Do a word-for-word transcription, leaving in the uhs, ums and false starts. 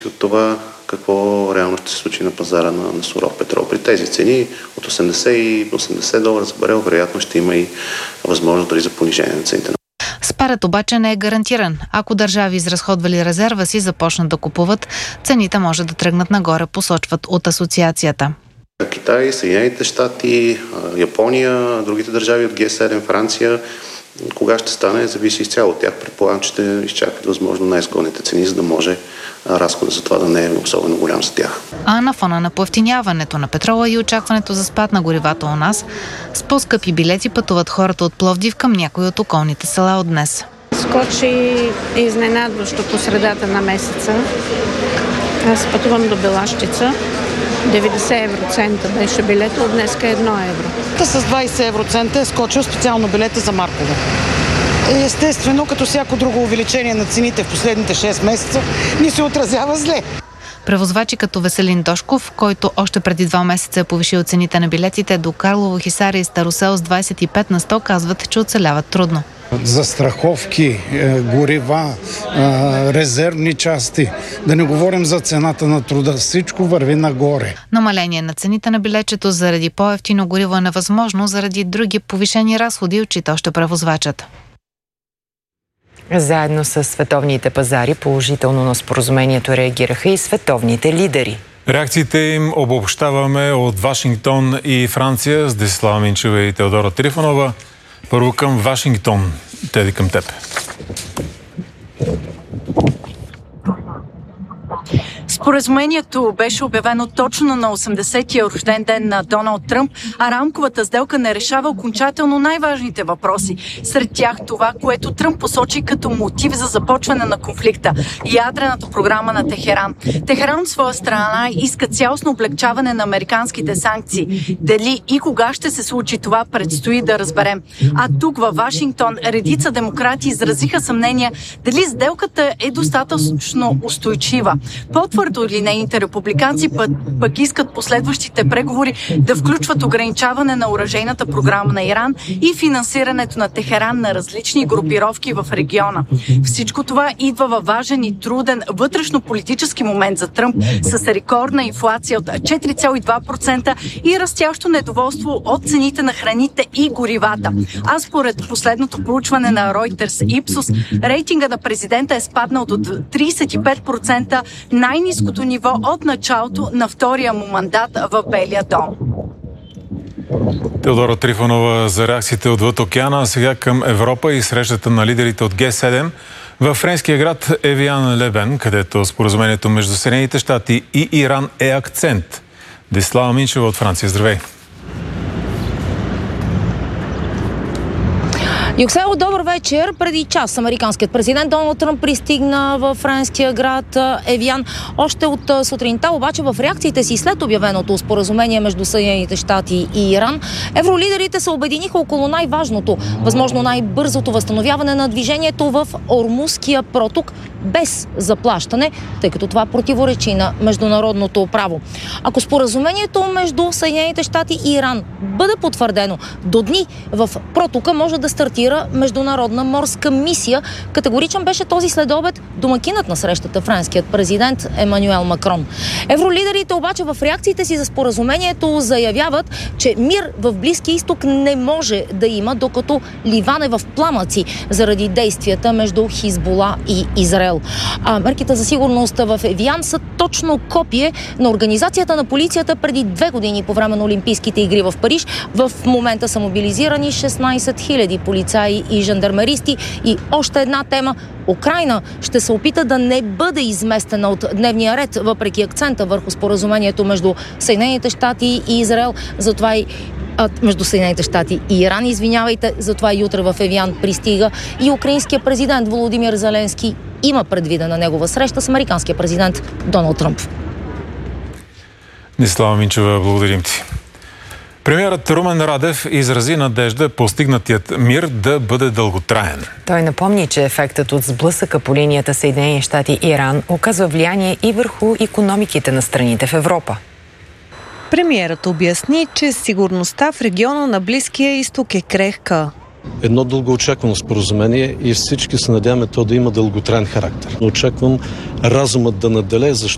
От това какво реално ще се случи на пазара на, на суров петрол. При тези цени от осемдесет и осемдесет долара за барел, вероятно ще има и възможност дори за понижение на цените. Спадът обаче не е гарантиран. Ако държави, изразходвали резерва си, започнат да купуват, цените може да тръгнат нагоре, посочват от асоциацията. Китай, Съединените щати, Япония, другите държави от Г седем, Франция, кога ще стане, зависи изцяло от тях. Предполагам, че ще изчакат възможно най-изгодните цени, за да може разходът за това да не е особено голям за тях. А на фона на поевтиняването на петрола и очакването за спад на горивата у нас, с по-скъпи билети пътуват хората от Пловдив към някои от околните села от днес. Скочи изненадващо по средата на месеца. Аз пътувам до Белащица. деветдесет евроцента беше билета, от днеска едно евро. С двайсет евроцента е скочил специално билета за Марково. Естествено, като всяко друго увеличение на цените в последните шест месеца, ни се отразява зле. Превозвачи като Веселин Дошков, който още преди два месеца е повишил цените на билетите до Карлово, Хисаря и Старосел с двайсет и пет на сто, казват, че оцеляват трудно. Застраховки, горива, резервни части, да не говорим за цената на труда, всичко върви нагоре. Намаление на цените на билетчето заради по-евтино гориво е невъзможно, заради други повишени разходи, отчита още превозвачът. Заедно с световните пазари положително на споразумението реагираха и световните лидери. Реакциите им обобщаваме от Вашингтон и Франция с Десислава Минчева и Теодора Трифонова. Първо към Вашингтон. Теди, към теб. Споразумението беше обявено точно на осемдесетия рожден ден на Доналд Тръмп, а рамковата сделка не решава окончателно най-важните въпроси. Сред тях това, което Тръмп посочи като мотив за започване на конфликта – ядрената програма на Техеран. Техеран от своя страна иска цялостно облегчаване на американските санкции. Дали и кога ще се случи това, предстои да разберем. А тук във Вашингтон редица демократи изразиха съмнения дали сделката е достатъчно устойчива. По-твърдо линейните републиканци пък, пък искат последващите преговори да включват ограничаване на оръжейната програма на Иран и финансирането на Техеран на различни групировки в региона. Всичко това идва във важен и труден вътрешно-политически момент за Тръмп с рекордна инфлация от четири цяло и два процента и растящо недоволство от цените на храните и горивата. А според последното проучване на Reuters Ipsos, рейтинга на президента е спаднал до трийсет и пет процента, най-ниското ниво от началото на втория му мандат в Белия дом. Теодора Трифонова за реакциите отвъд океана. Сега към Европа и срещата на лидерите от Г седем във френския град Евиан-Лебен, където споразумението между Съединените щати и Иран е акцент. Десислава Минчева от Франция. Здравей! Юксело, добър вечер. Преди час американският президент Доналд Тръмп пристигна в френския град Евиан. Още от сутринта, обаче в реакциите си след обявеното споразумение между Съединените щати и Иран, евролидерите се обединиха около най-важното, възможно най-бързото възстановяване на движението в Ормузския проток без заплащане, тъй като това противоречи на международното право. Ако споразумението между Съединените щати и Иран бъде потвърдено, до дни в протока може да стартира международна морска мисия. Категоричен беше този следобед домакинът на срещата, френският президент Емануел Макрон. Евролидерите обаче в реакциите си за споразумението заявяват, че мир в Близкия изток не може да има, докато Ливан е в пламъци заради действията между Хизбула и Израел. А мерките за сигурност в Евиан са точно копие на организацията на полицията преди две години по време на Олимпийските игри в Париж. В момента са мобилизирани шестнайсет хиляди полицаи и жандармеристи. И още една тема. Украйна ще се опита да не бъде изместена от дневния ред, въпреки акцента върху споразумението между Съединените щати и Израел. Затова и между Съединените щати и Иран, извинявайте, затова и утре в Евиан пристига и украинският президент Володимир Зеленски. Има предвидена негова среща с американския президент Доналд Тръмп. Десислава Минчева, благодарим ти. Премиерът Румен Радев изрази надежда постигнатият мир да бъде дълготраен. Той напомни, че ефектът от сблъсъка по линията Съединени щати и Иран оказва влияние и върху икономиките на страните в Европа. Премиерът обясни, че сигурността в региона на Близкия изток е крехка. Едно дългоочаквано споразумение и всички се надяваме то да има дълготраен характер. Очаквам разумът да наделее, защото